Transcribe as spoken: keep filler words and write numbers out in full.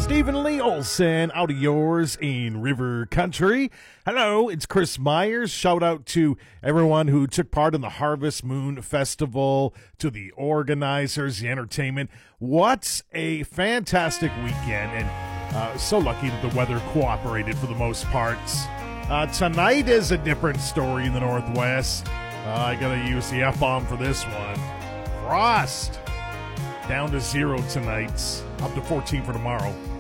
Stephen Lee Olson, out of yours in River Country. Hello, it's Chris Myers. Shout out to everyone who took part in the Harvest Moon Festival, to the organizers, the entertainment. What a fantastic weekend, and uh, so lucky that the weather cooperated for the most part. Uh, tonight is a different story in the Northwest. Uh, I gotta use the F-bomb for this one. Frost. Down to zero tonight, up to fourteen for tomorrow.